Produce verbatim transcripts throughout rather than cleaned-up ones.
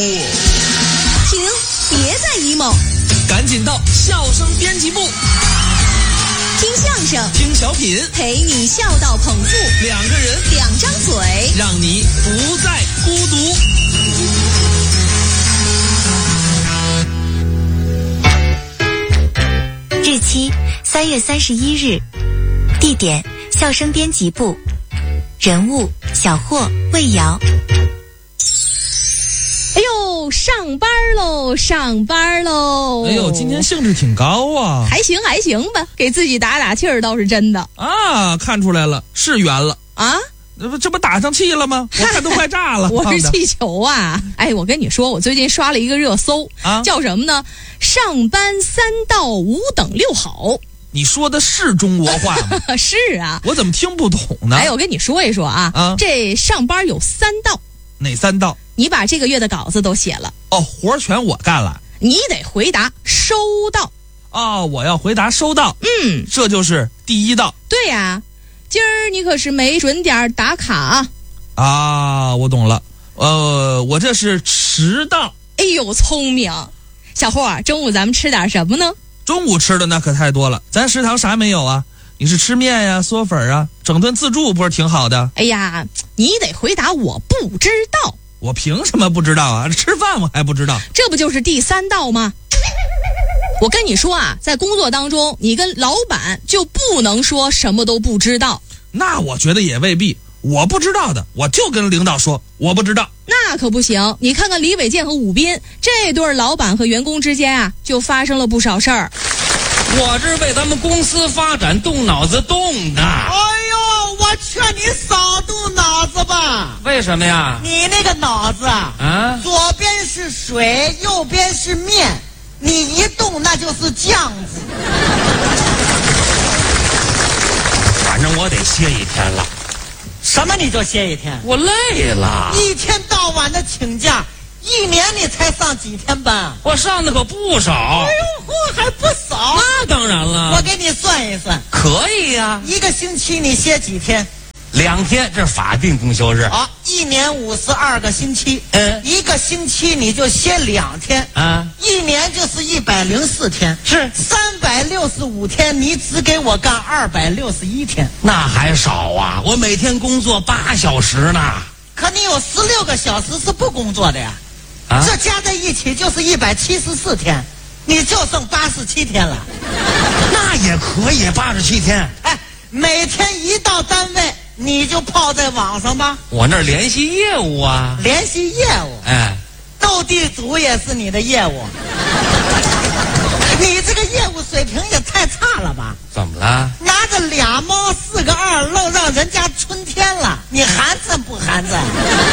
停，别再 emo， 赶紧到笑声编辑部， 听相声， 听小品， 陪你笑到捧腹， 两个人， 两张嘴， 让你不再孤独。 日期三月三十一日，地点笑声编辑部，人物小霍、魏瑶。 哎呦，上班喽，上班喽！ 哎呦，今天兴致挺高啊。 还行还行吧，给自己打打气儿倒是真的啊，看出来了，是圆了啊。 这不这不打上气了吗？我看都快炸了。 我是气球啊！哎，我跟你说，我最近刷了一个热搜啊，叫什么呢？上班三到五等六好。 你说的是中国话吗？ 是啊。 我怎么听不懂呢？ 哎，我跟你说一说啊，啊这上班有三道。 哪三道？ 你把这个月的稿子都写了。 哦，活全我干了。 你得回答收到。 哦，我要回答收到。 嗯， 这就是第一道。 对呀、啊。今儿你可是没准点打卡啊！ 啊，我懂了，呃，我这是迟到。 哎呦，聪明，小霍啊，中午咱们吃点什么呢？ 中午吃的那可太多了，咱食堂啥没有啊？你是吃面呀、嗦粉啊，整顿自助不是挺好的？ 哎呀，你得回答我不知道。 我凭什么不知道啊？吃饭我还不知道？ 这不就是第三道吗？我跟你说啊，在工作当中，你跟老板就不能说什么都不知道。 那我觉得也未必，我不知道的，我就跟领导说我不知道。 那可不行，你看看李伟健和武斌这对老板和员工之间啊，就发生了不少事儿。 我这为咱们公司发展动脑子动的。 哎呦，我劝你少动脑子吧。 为什么呀？ 你那个脑子啊， 啊， 左边是水，右边是面。你一动那就是酱子。 反正我得歇一天了。 什么你就歇一天？ 我累了。 一天到晚的请假，一年你才上几天班？ 我上的可不少。 哎呦嚯，还不少。 那当然了。 我给你算一算。 可以呀、啊。 一个星期你歇几天？ 两天，这是法定公休日。 好，一年五十二个星期， 嗯， 一个星期你就歇两天， 啊， 一年就是一百零四天， 是三百六十五天，你只给我干二百六十一天， 那还少啊！我每天工作八小时呢。 可你有十六个小时是不工作的呀，啊，这加在一起就是一百七十四天，你就剩八十七天了。 那也可以，八十七天。 哎，每天一到单位。你就泡在网上吧， 我那儿联系业务啊， 联系业务， 哎， 斗地主也是你的业务，你这个业务水平也太差了吧？ 怎么了？ 拿着俩猫四个二，愣让人家春天了，你寒碜不寒碜？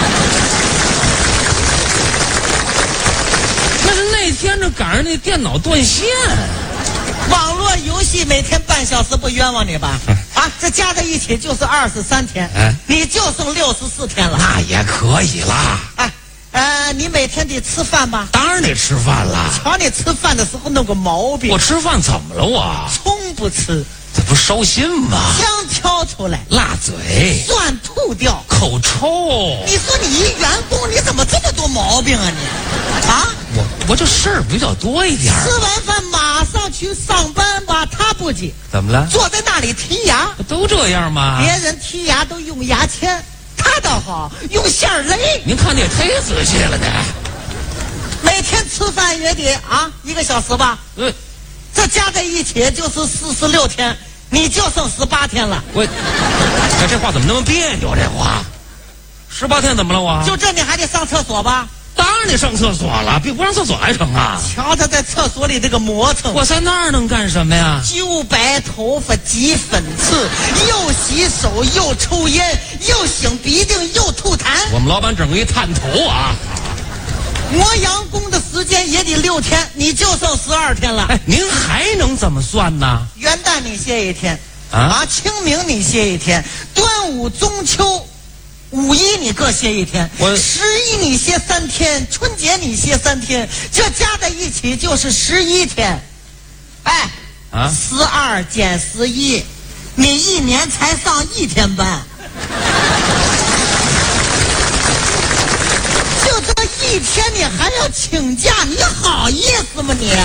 那是那天这赶上那电脑断线。 网络游戏每天半小时不冤枉你吧？啊，这加在一起就是二十三天， 哎， 你就剩六十四天了。 那也可以啦。 哎，呃，你每天得吃饭吧？ 当然得吃饭了。 瞧你吃饭的时候弄个毛病。 我吃饭怎么了我？ 葱不吃， 这不烧心吗？ 姜挑出来， 辣嘴， 蒜吐掉， 口臭。 你说你一员工，你怎么这么多毛病啊你？啊？ 我我这事儿比较多一点。 吃完饭马上去上班吧，他不急。 怎么了？ 坐在那里剔牙。 不都这样吗？ 别人剔牙都用牙签，他倒好，用线勒。 您看的也忒仔细了呢。 每天吃饭也得啊一个小时吧？ 嗯， 这加在一起就是四十六天，你就剩十八天了。 我，哎，这话怎么那么别扭？这话，十八天怎么了我？ 就这你还得上厕所吧？ 当然得上厕所了，比不上厕所还成啊！ 瞧他在厕所里这个磨蹭， 我在那儿能干什么呀？ 揪白头发，挤粉刺，又洗手，又抽烟，又擤鼻涕，又吐痰。 我们老板整个一探头啊！ 磨洋工的时间也得六天，你就剩十二天了。 哎，您还能怎么算呢？ 元旦你歇一天， 啊， 啊清明你歇一天，端午、中秋。五一你各歇一天， 我十一你歇三天，春节你歇三天，这加在一起就是十一天。哎， 啊， 十二减十一，你一年才上一天班，就这一一天你还要请假，你好意思吗你？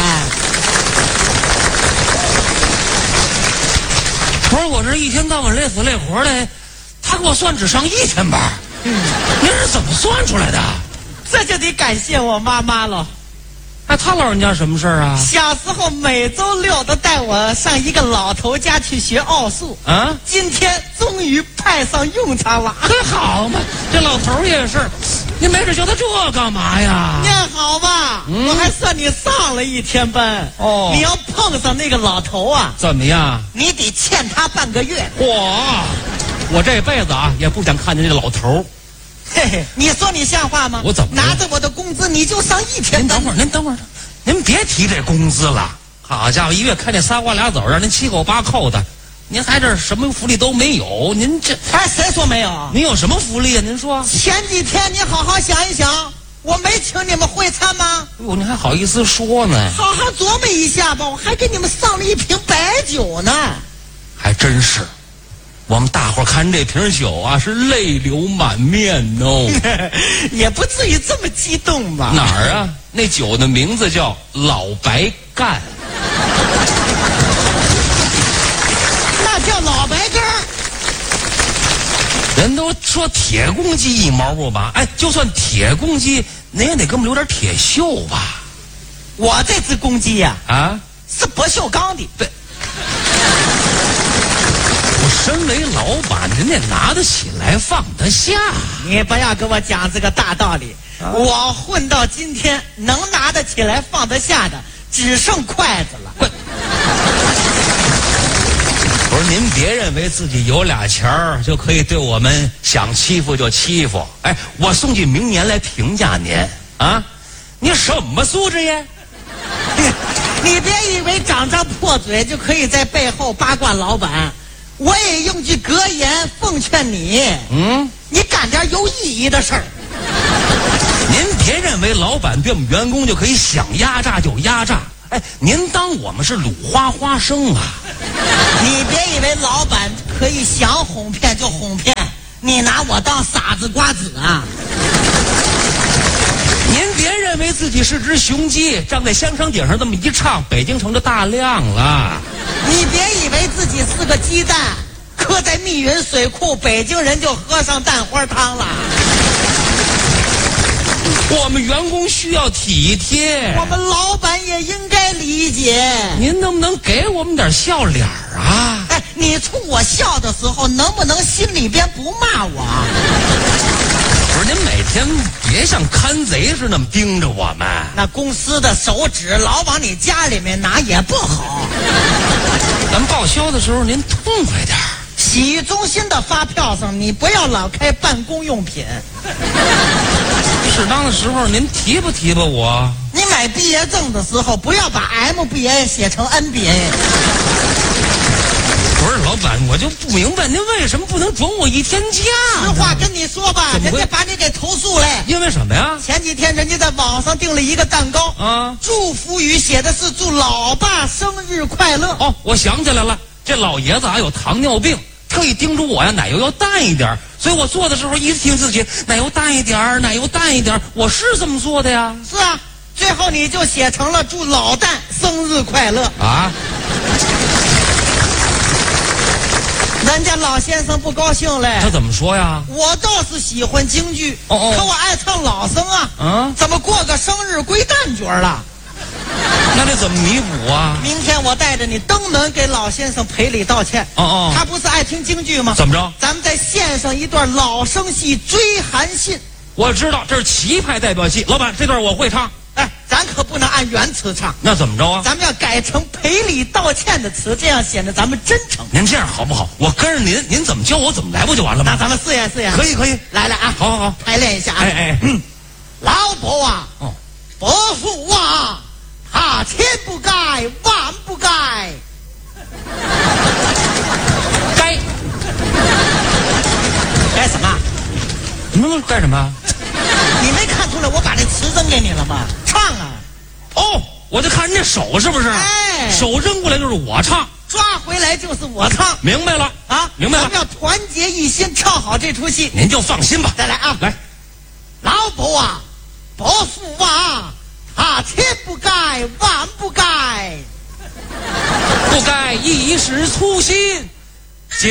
不是，我这一天到晚累死累活的，他给我算只上一天班，嗯，您是怎么算出来的？ 这就得感谢我妈妈了。 哎，他老人家什么事儿啊？ 小时候每周六都带我上一个老头家去学奥数啊， 今天终于派上用场了。 很好嘛，这老头儿也是，你没事教他这干嘛呀？ 念好吧，嗯、我还算你上了一天班。哦，你要碰上那个老头啊， 怎么样？ 你得欠他半个月。 哇，我这辈子啊也不想看见这老头儿。 嘿嘿，你说你像话吗？ 我怎么拿着我的工资你就上一天？ 您等会儿，您等会儿，您别提这工资了。好家伙，一月看这仨瓜俩枣，让您七扣八扣的，您还这什么福利都没有？您这哎，谁说没有？ 您有什么福利啊？您说？ 前几天你好好想一想，我没请你们会餐吗？ 哎呦，您还好意思说呢？ 好好琢磨一下吧，我还给你们上了一瓶白酒呢。 还真是。我们大伙儿看这瓶酒啊，是泪流满面哦， 也不至于这么激动吧？ 哪儿啊？那酒的名字叫老白干， 那叫老白干。 人都说铁公鸡一毛不拔，哎，就算铁公鸡，您也得给我们留点铁锈吧？ 我这只公鸡呀、 啊，啊， 是不锈钢的。 对。身为老板，人家拿得起来放得下。 你不要跟我讲这个大道理。啊、我混到今天，能拿得起来放得下的，只剩筷子了。 不是您别认为自己有俩钱儿就可以对我们想欺负就欺负。哎，我送句名言来评价您啊，你什么素质呀？ 你别以为长张破嘴就可以在背后八卦老板。我也用句格言奉劝你，嗯，你干点有意义的事儿。 您别认为老板对我们员工就可以想压榨就压榨，哎，您当我们是鲁花花生啊？ 你别以为老板可以想哄骗就哄骗，你拿我当傻子瓜子啊？ 您别认为自己是只雄鸡，站在香肠顶上这么一唱，北京城就大亮了。 你别以为自己是个鸡蛋，刻在密云水库，北京人就喝上蛋花汤了。 我们员工需要体贴， 我们老板也应该理解。 您能不能给我们点笑脸啊？ 哎，你冲我笑的时候，能不能心里边不骂我？ 不是，您每天别像看贼似的那么盯着我们。 那公司的手指老往你家里面拿也不好。 咱报销的时候您痛快点。 洗浴中心的发票上，你不要老开办公用品。 适当的时候您提拔提拔我。 你买毕业证的时候，不要把 M B A 写成 N B A。 不是老板，我就不明白您为什么不能准我一天假？ 实话跟你说吧，人家把你给投诉了。 因为什么呀？ 前几天人家在网上订了一个蛋糕啊，祝福语写的是祝老爸生日快乐。 哦，我想起来了，这老爷子啊有糖尿病，特意叮嘱我呀奶油要淡一点，所以我做的时候一直听自己奶油淡一点，奶油淡一点，我是这么做的呀。 是啊，最后你就写成了祝老蛋生日快乐啊。人家老先生不高兴嘞， 他怎么说呀？ 我倒是喜欢京剧，哦哦，可我爱唱老生啊，嗯，怎么过个生日归旦角了？ 那得怎么弥补啊？ 明天我带着你登门给老先生赔礼道歉。哦哦，他不是爱听京剧吗？ 怎么着？ 咱们再献上一段老生戏《追韩信》。 我知道这是旗派代表戏，老板这段我会唱。 哎，咱可不能按原词唱， 那怎么着啊？ 咱们要改成赔礼道歉的词，这样显得咱们真诚。 您这样好不好？我跟着您，您怎么教我怎么来不就完了吗？ 那咱们试验试验。 可以可以， 来来啊， 好好好， 排练一下啊。 哎哎，嗯， 老伯啊，哦，伯父啊，他千不该万不该， 该该什么？ 你们干什么？ 你没看出来我把那词扔给你了吗？唱啊！ 哦，我就看人家手是不是？ 哎， 手扔过来就是我唱， 抓回来就是我唱。 明白了啊， 明白了。 咱们要团结一心，唱好这出戏。 您就放心吧。 再来啊， 来， 老伯啊， 伯父啊，他切不该，万不该。 不该一时粗心，